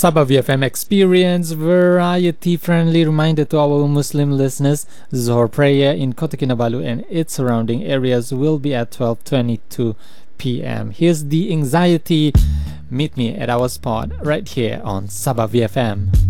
Sabah VFM Experience, variety friendly reminder to our Muslim listeners. Zohar prayer in Kota Kinabalu and its surrounding areas will be at 12:22 p.m. Here's the anxiety. Meet me at our spot right here on Sabah VFM.